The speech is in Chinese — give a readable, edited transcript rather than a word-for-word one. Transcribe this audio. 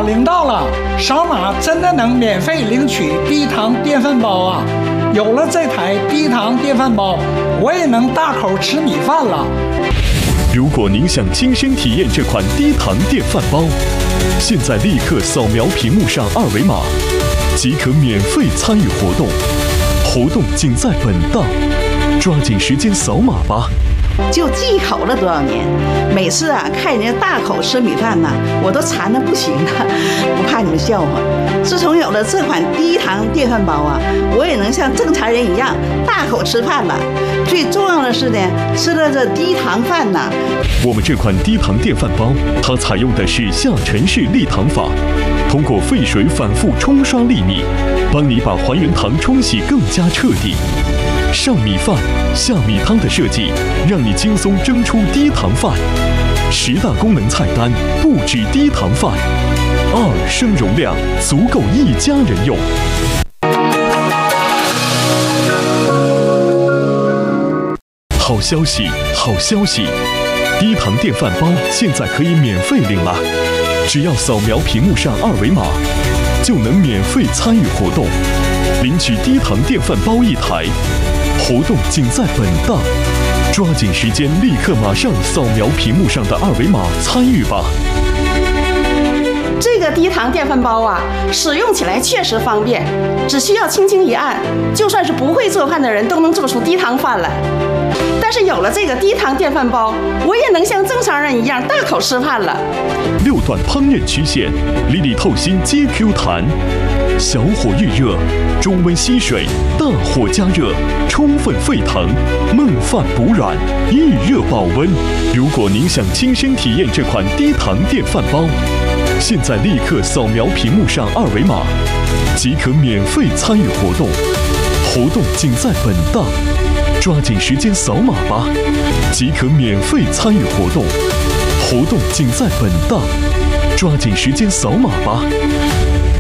领到了，扫码真的能免费领取低糖淀粉包啊！有了这台低糖淀粉包，我也能大口吃米饭了。 如果您想亲身体验这款低糖电饭煲，现在立刻扫描屏幕上二维码，即可免费参与活动。活动仅在本档，抓紧时间扫码吧！ 就忌口了多少年，每次看人家大口吃米饭我都馋得不行了，不怕你们笑话。自从有了这款低糖电饭煲我也能像正常人一样大口吃饭了。最重要的是呢，吃了这低糖饭我们这款低糖电饭煲，它采用的是下沉式沥糖法，通过沸水反复冲刷粒米，帮你把还原糖冲洗更加彻底。上米饭下米汤的设计，让你轻松蒸出低糖饭。10大功能菜单不止低糖饭，2升容量足够一家人用。好消息，好消息！低糖电饭煲现在可以免费领了，只要扫描屏幕上二维码，就能免费参与活动，领取低糖电饭煲1台。活动仅在本档，抓紧时间，立刻马上扫描屏幕上的二维码参与吧。 这个低糖电饭煲使用起来确实方便，只需要轻轻一按，就算是不会做饭的人都能做出低糖饭来。但是有了这个低糖电饭煲，我也能像正常人一样大口吃饭了。 6段烹饪曲线，粒粒透心皆 Q 弹，小火预热，中温吸水，大火加热，充分沸腾，焖饭补软，预热保温。如果您想亲身体验这款低糖电饭煲，现在立刻扫描屏幕上二维码，即可免费参与活动。活动仅在本档，抓紧时间扫码吧，即可免费参与活动。活动仅在本档，抓紧时间扫码吧。